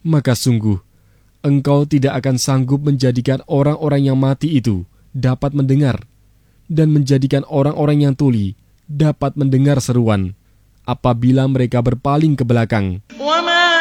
maka sungguh engkau tidak akan sanggup menjadikan orang-orang yang mati itu dapat mendengar dan menjadikan orang-orang yang tuli dapat mendengar seruan apabila mereka berpaling ke belakang.